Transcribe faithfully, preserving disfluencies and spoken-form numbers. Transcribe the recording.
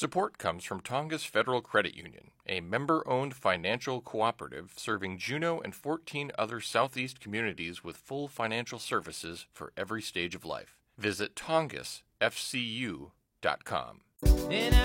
Support comes from Tongass Federal Credit Union, a member-owned financial cooperative serving Juneau and fourteen other Southeast communities with full financial services for every stage of life. Visit tongass f c u dot com.